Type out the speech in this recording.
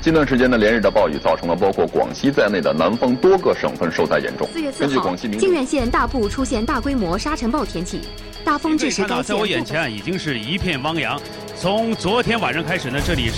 近段时间呢，连日的暴雨造成了包括广西在内的南方多个省份受灾严重。 4月4号，靖远县大部出现大规模沙尘暴天气，大风致使该县。 在我眼前已经是一片汪洋。从昨天晚上开始呢，这里是。